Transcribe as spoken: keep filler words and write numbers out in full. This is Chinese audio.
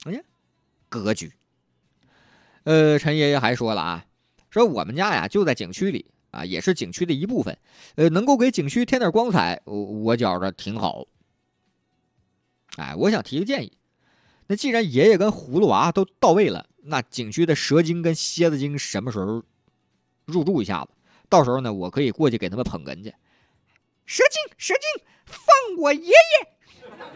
哎呀，格局。呃，陈爷爷还说了啊，说我们家呀就在景区里啊，也是景区的一部分，呃，能够给景区添点光彩，我我觉着挺好。哎，我想提个建议，那既然爷爷跟葫芦娃都到位了，那景区的蛇精跟蝎子精什么时候入住一下子？到时候呢，我可以过去给他们捧哏去。蛇精，蛇精，放我爷爷！